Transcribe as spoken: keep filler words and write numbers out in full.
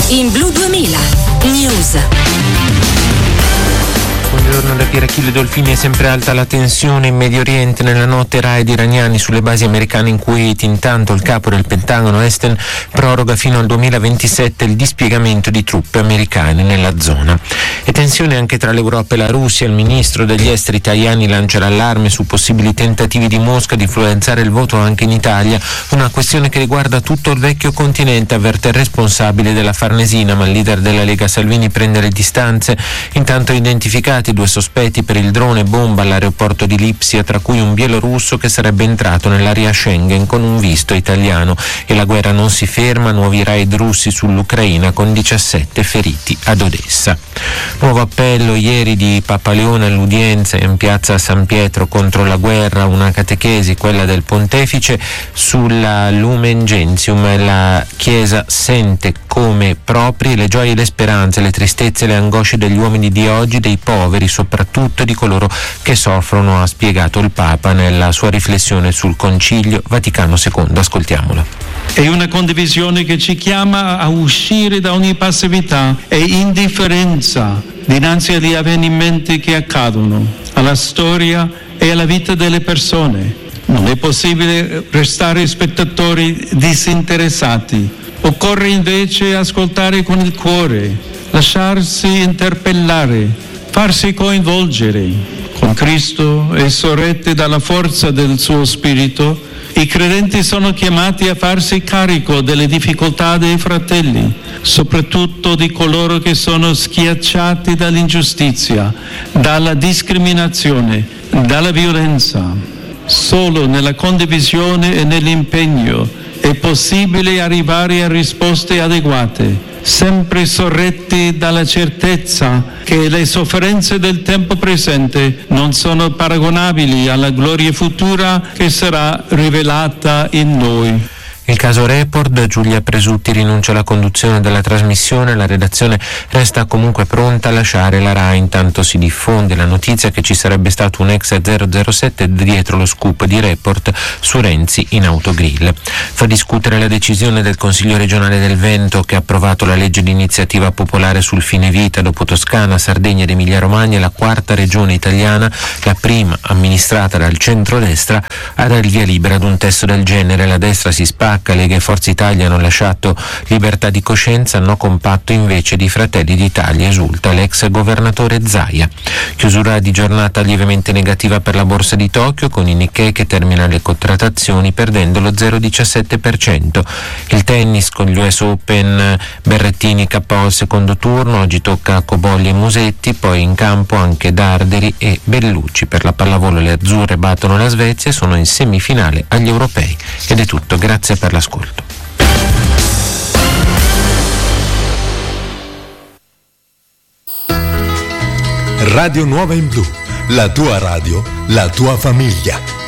in Blu duemila News. Buongiorno da Pier Achille Dolfini. È sempre alta la tensione in Medio Oriente. Nella notte raid iraniani sulle basi americane in Kuwait. Intanto il capo del Pentagono Esten proroga fino al duemilaventisette il dispiegamento di truppe americane nella zona. E tensione anche tra l'Europa e la Russia. Il ministro degli esteri Tajani lancia l'allarme su possibili tentativi di Mosca di influenzare il voto anche in Italia, una questione che riguarda tutto il vecchio continente, avverte il responsabile della Farnesina, ma il leader della Lega Salvini prende le distanze. Intanto identificati due sospetti per il drone bomba all'aeroporto di Lipsia, tra cui un bielorusso che sarebbe entrato nell'area Schengen con un visto italiano. E la guerra non si ferma, nuovi raid russi sull'Ucraina con diciassette feriti ad Odessa. Nuovo appello ieri di Papa Leone all'udienza in piazza San Pietro contro la guerra, una catechesi, quella del pontefice, sulla Lumen Gentium. La Chiesa sente come proprie le gioie e le speranze, le tristezze e le angosce degli uomini di oggi, dei poveri, soprattutto di coloro che soffrono, ha spiegato il Papa nella sua riflessione sul Concilio Vaticano secondo. Ascoltiamolo. È una condivisione che ci chiama a uscire da ogni passività e indifferenza dinanzi agli avvenimenti che accadono, alla storia e alla vita delle persone. Non è possibile restare spettatori disinteressati. Occorre invece ascoltare con il cuore, lasciarsi interpellare, farsi coinvolgere. Con Cristo e sorretti dalla forza del suo Spirito, i credenti sono chiamati a farsi carico delle difficoltà dei fratelli, soprattutto di coloro che sono schiacciati dall'ingiustizia, dalla discriminazione, dalla violenza. Solo nella condivisione e nell'impegno è possibile arrivare a risposte adeguate, sempre sorretti dalla certezza che le sofferenze del tempo presente non sono paragonabili alla gloria futura che sarà rivelata in noi. Il caso Report, Giulia Presutti rinuncia alla conduzione della trasmissione, la redazione resta comunque pronta a lasciare la RAI. Intanto si diffonde la notizia che ci sarebbe stato un ex zero zero sette dietro lo scoop di Report su Renzi in autogrill. Fa discutere la decisione del Consiglio regionale del Veneto, che ha approvato la legge di iniziativa popolare sul fine vita. Dopo Toscana, Sardegna ed Emilia Romagna è la quarta regione italiana, la prima amministrata dal centrodestra, a dare il via libera ad un testo del genere. La destra si spacca, Lega e Forza Italia hanno lasciato libertà di coscienza, no compatto invece di Fratelli d'Italia, esulta l'ex governatore Zaia. Chiusura di giornata lievemente negativa per la borsa di Tokyo, con il Nikkei che termina le contrattazioni perdendo lo zero virgola diciassette per cento. Il tennis con gli U S Open, Berrettini K O al secondo turno, oggi tocca a Cobolli e Musetti, poi in campo anche Darderi e Bellucci. Per la pallavolo le azzurre battono la Svezia e sono in semifinale agli europei. Ed è tutto, grazie per l'ascolto. Radio Nuova in Blu, la tua radio, la tua famiglia.